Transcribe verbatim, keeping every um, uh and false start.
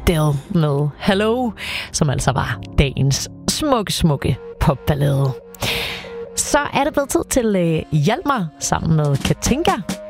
Adele med Hello, som altså var dagens smukke, smukke popballade. Så er det blevet tid til uh, Hjalmar sammen med Katinka